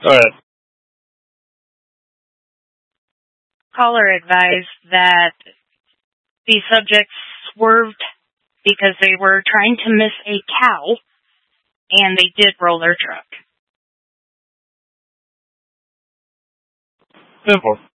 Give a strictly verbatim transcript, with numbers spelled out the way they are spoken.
Go ahead. Caller advised that the subjects swerved because they were trying to miss a cow, and they did roll their truck. Simple.